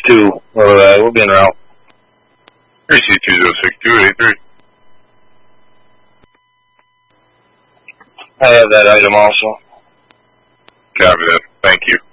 2. We'll be en route. 3C206-283. I have that item also. Copy that. Thank you.